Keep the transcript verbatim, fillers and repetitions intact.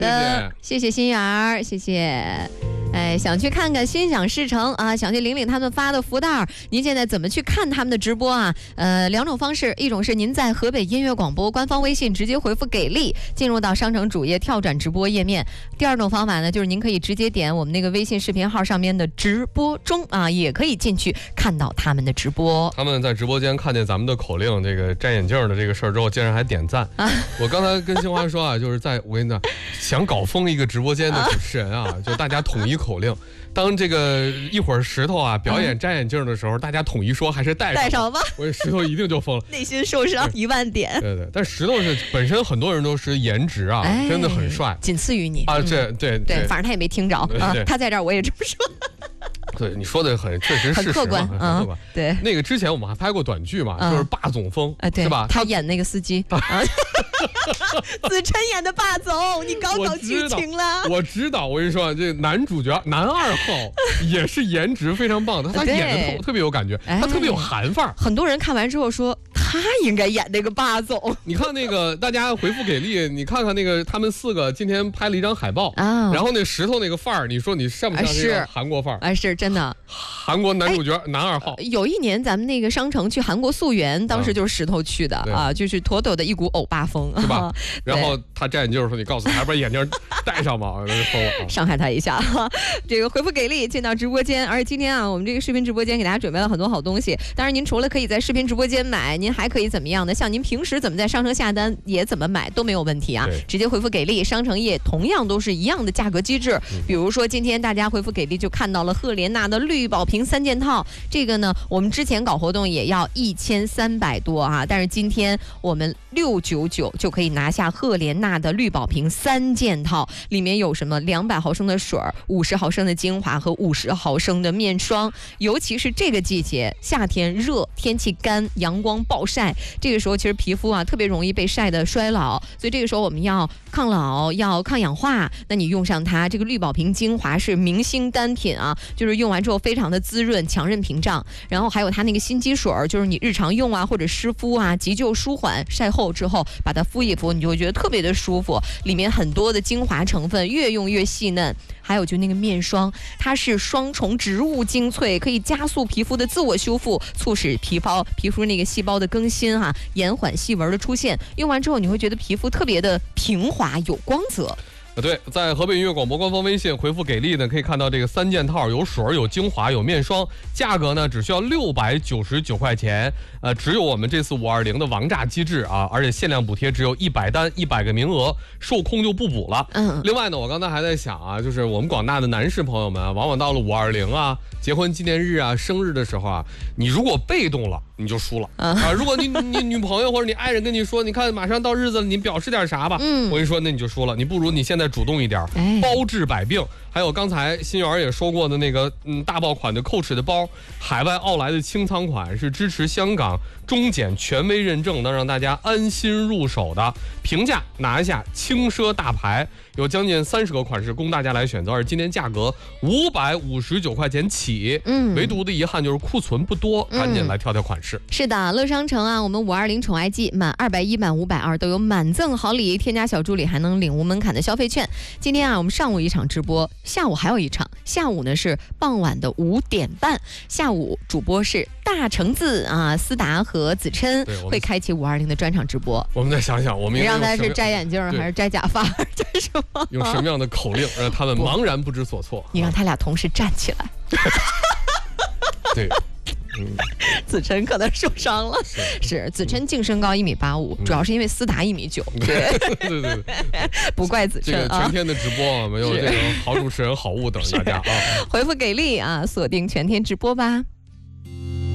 的，谢谢心眼儿，谢谢。哎，想去看看心想事成啊，想去领领他们发的福袋，您现在怎么去看他们的直播啊？呃，两种方式，一种是您在河北音乐广播官方微信直接回复给力，进入到商城主页跳转直播页面。第二种方法呢，就是您可以直接点我们那个微信视频号上面的直播中啊，也可以进去看到他们的直播。 他们在直播间看见咱们的口令，这个摘眼镜的这个事儿之后，竟然还点赞啊！我刚才跟新华说啊，就是在我跟你讲，想搞疯一个直播间的主持人啊，就大家统一口令。当这个一会儿石头啊表演摘眼镜的时候，嗯、大家统一说还是戴上戴上吧， 我石头一定就疯了， 内心受伤一万点。 对对，但石头是本身很多人都是颜值啊，哎、真的很帅， 仅次于你啊。这、嗯、对对, 对，反正他也没听着啊，他在这儿我也这么说。 对你说的很确实事实， 很客观啊，很客观。 对， 那个之前我们还拍过短剧嘛，嗯、就是霸总风， 啊，对是吧？ 他演那个司机。啊子琛演的霸总，你搞懂剧情了？ 我知道，我跟你说，这男主角男二号也是颜值非常棒的，他演的特别有感觉，他特别有韩范儿。 很多人看完之后说，他应该演那个霸总。 你看那个，大家回复给力，你看看那个他们四个今天拍了一张海报啊，然后那石头那个范儿，你说你像不像这个韩国范儿？ 哎，是真的。 韩国男主角男二号。 有一年咱们那个商城去韩国溯源，当时就是石头去的啊，就是妥妥的一股欧巴风， 是吧？然后他摘眼镜的时候，你告诉他把眼镜戴上吧，疯了， 伤害他一下。这个回复给力进到直播间，而且今天啊，我们这个视频直播间给大家准备了很多好东西。当然，您除了可以在视频直播间买，您还可以怎么样呢？像您平时怎么在商城下单，也怎么买都没有问题啊。直接回复给力，商城页同样都是一样的价格机制。比如说今天大家回复给力就看到了赫莲娜的绿宝瓶三件套，这个呢，我们之前搞活动也要一千三百多啊，但是今天我们六九九就可以拿下赫莲娜的绿宝瓶三件套，里面有什么两百毫升的水、五十毫升的精华和五十毫升的面霜。尤其是这个季节，夏天热，天气干，阳光暴晒，这个时候其实皮肤啊特别容易被晒得衰老，所以这个时候我们要抗老，要抗氧化。那你用上它，这个绿宝瓶精华是明星单品啊，就是用完之后非常的滋润，强韧屏障。然后还有它那个心肌水，就是你日常用啊或者湿敷啊，急救舒缓，晒后之后把它敷一敷，你就会觉得特别的舒服。里面很多的精华成分，越用越细嫩。还有就那个面霜，它是双重植物精粹，可以加速皮肤的自我修复，促使皮肤皮肤那个细胞的更新哈、啊，延缓细纹的出现。用完之后你会觉得皮肤特别的平滑有光泽。 呃，对，在河北音乐广播官方微信回复给力呢，可以看到这个三件套，有水、有精华、有面霜，价格呢只需要六百九十九块钱。呃，只有我们这次五二零的王炸机制啊，而且限量补贴只有一百单，一百个名额，售空就不补了。嗯。另外呢，我刚才还在想啊，就是我们广大的男士朋友们啊，往往到了五二零啊、结婚纪念日啊、生日的时候啊，你如果被动了，你就输了啊！如果你你女朋友或者你爱人跟你说，你看马上到日子了，你表示点啥吧？嗯，我跟你说，那你就输了。你不如你现在主动一点，包治百病。还有刚才新源也说过的那个嗯大爆款的蔻驰的包，海外奥莱的清仓款是支持香港中检权威认证，能让大家安心入手的，平价拿下轻奢大牌，有将近三十个款式供大家来选择，而今天价格五百五十九块钱起。嗯，唯独的遗憾就是库存不多，赶紧来挑挑款式。 嗯、是的，乐商城啊，我们五二零宠爱季满二百一满五百二都有满赠好礼，添加小助理还能领无门槛的消费券。今天啊，我们上午一场直播，下午还有一场，下午呢是傍晚的五点半，下午主播是大橙子啊，思达和子琛会开启五二零的专场直播。 我们再想想，我们你让他是摘眼镜还是摘假发，摘什么？ 用什么样的口令让他们茫然不知所措？ 你让他俩同时站起来。 对。嗯， 子琛可能受伤了，是, 是子琛净身高一米八五，主要是因为思达一米九，对对对对， 不怪子琛啊。全天的直播没有这个好主持人好物等大家啊， 回复给力啊，锁定全天直播吧。